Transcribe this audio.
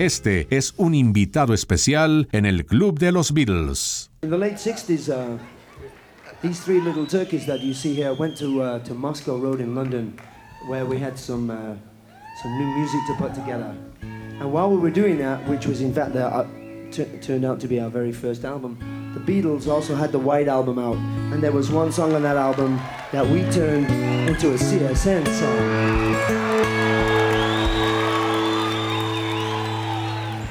Este es un invitado especial en el Club de los Beatles. In the late 60s, these three little turkeys that you see here went to Moscow Road in London, where we had some new music to put together. And while we were doing that, which was in fact turned out to be our very first album, the Beatles also had the White Album out, and there was one song on that album that we turned into a CSN song.